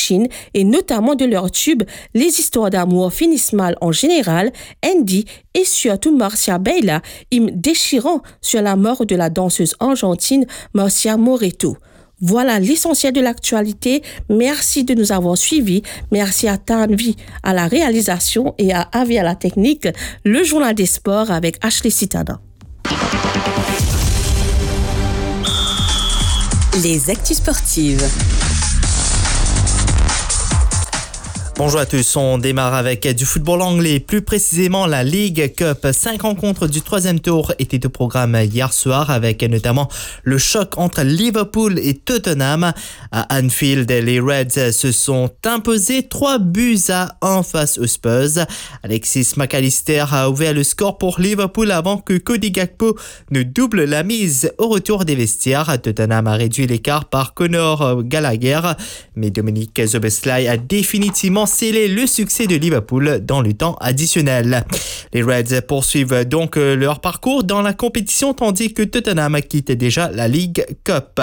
Chine et notamment de leur tube Les histoires d'amour finissent mal en général, Andy et surtout Marcia Bella, hymne déchirant sur la mort de la danseuse argentine Marcia Moreto. Voilà l'essentiel de l'actualité. Merci de nous avoir suivis. Merci à Tanvi à la réalisation et à Avi à la technique. Le journal des sports avec Ashley Citadin. Les actus sportives. Bonjour à tous, on démarre avec du football anglais, plus précisément la League Cup. 5 rencontres du 3e tour étaient au programme hier soir avec notamment le choc entre Liverpool et Tottenham. À Anfield, les Reds se sont imposés 3-1 face aux Spurs. Alexis McAllister a ouvert le score pour Liverpool avant que Cody Gakpo ne double la mise au retour des vestiaires. Tottenham a réduit l'écart par Conor Gallagher, mais Dominic Szoboszlai a définitivement scellé le succès de Liverpool dans le temps additionnel. Les Reds poursuivent donc leur parcours dans la compétition tandis que Tottenham quitte déjà la League Cup.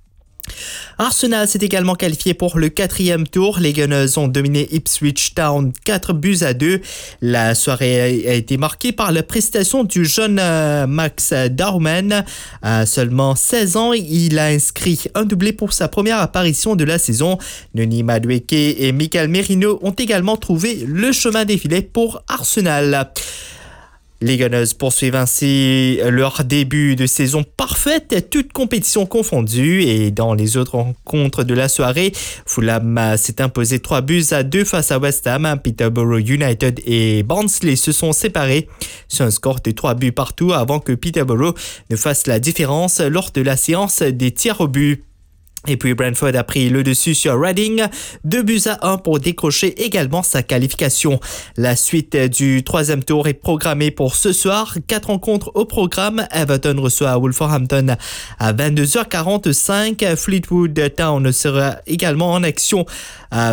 Arsenal s'est également qualifié pour le 4e tour. Les Gunners ont dominé Ipswich Town 4-2. La soirée a été marquée par la prestation du jeune Max Darman. À seulement 16 ans, il a inscrit un doublé pour sa première apparition de la saison. Noni Madueke et Michael Merino ont également trouvé le chemin défilé pour Arsenal. Les Gunners poursuivent ainsi leur début de saison parfaite, toutes compétitions confondues. Et dans les autres rencontres de la soirée, Fulham s'est imposé 3-2 face à West Ham. Peterborough United et Barnsley se sont séparés sur un score de 3 buts partout avant que Peterborough ne fasse la différence lors de la séance des tirs au but. Et puis Brentford a pris le dessus sur Reading, 2-1 pour décrocher également sa qualification. La suite du 3e tour est programmée pour ce soir. 4 rencontres au programme. Everton reçoit Wolverhampton à 22h45. Fleetwood Town sera également en action à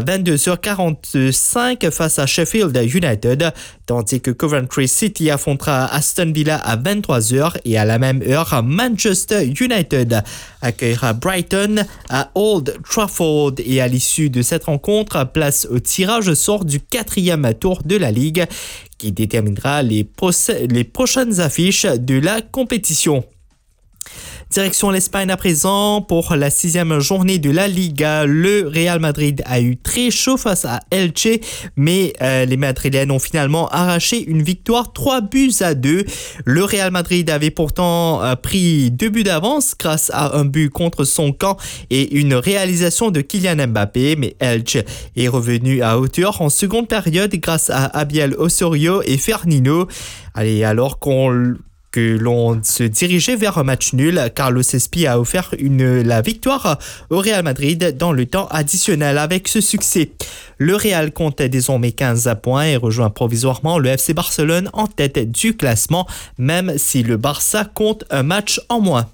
22h45 face à Sheffield United, tandis que Coventry City affrontera Aston Villa à 23h et à la même heure, Manchester United accueillera Brighton à Old Trafford. Et à l'issue de cette rencontre, place au tirage au sort du 4e tour de la Ligue qui déterminera les prochaines affiches de la compétition. Direction l'Espagne à présent pour la 6e journée de la Liga. Le Real Madrid a eu très chaud face à Elche, mais les Madrilènes ont finalement arraché une victoire 3-2. Le Real Madrid avait pourtant pris 2 buts d'avance grâce à un but contre son camp et une réalisation de Kylian Mbappé, mais Elche est revenu à hauteur en seconde période grâce à Abiel Osorio et Firmino. Allez, alors que l'on se dirigeait vers un match nul, Carlos Espi a offert la victoire au Real Madrid dans le temps additionnel. Avec ce succès, le Real compte désormais 15 points et rejoint provisoirement le FC Barcelone en tête du classement, même si le Barça compte un match en moins.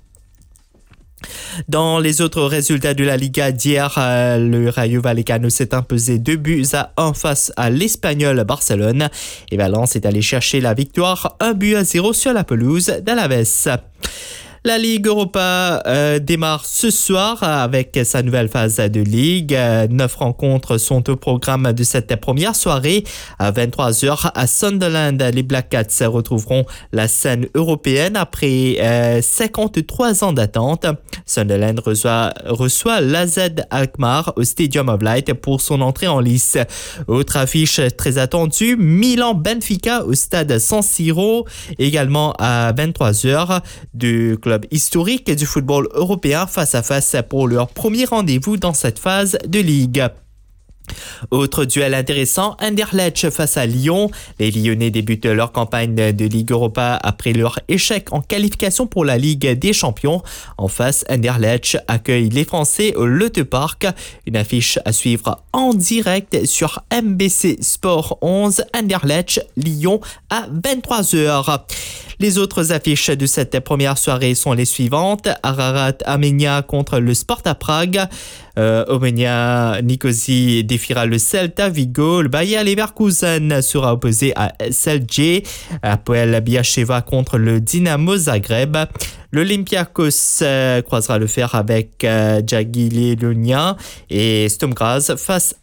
Dans les autres résultats de la Liga d'hier, le Rayo Vallecano s'est imposé 2-1 face à l'Espagnol Barcelone et Valence est allé chercher la victoire 1-0 sur la pelouse d'Alaves. La Ligue Europa démarre ce soir avec sa nouvelle phase de Ligue. 9 rencontres sont au programme de cette première soirée. À 23h à Sunderland, les Black Cats retrouveront la scène européenne après 53 ans d'attente. Sunderland reçoit l'AZ Alkmaar au Stadium of Light pour son entrée en lice. Autre affiche très attendue, Milan-Benfica au stade San Siro, également à 23h. Du club historique du football européen face à face pour leur premier rendez-vous dans cette phase de Ligue. Autre duel intéressant, Anderlecht face à Lyon. Les Lyonnais débutent leur campagne de Ligue Europa après leur échec en qualification pour la Ligue des Champions. En face, Anderlecht accueille les Français au Lotte Park. Une affiche à suivre en direct sur MBC Sport 11, Anderlecht, Lyon à 23h. Les autres affiches de cette première soirée sont les suivantes. Ararat Armenia contre le Sparta Prague. Omonia Nicosie défiera le Celta Vigo. Le Bayer Leverkusen sera opposé à SLJ. Apoel Biacheva contre le Dynamo Zagreb. L'Olympiakos croisera le fer avec Jagiellonia et Sturm Graz face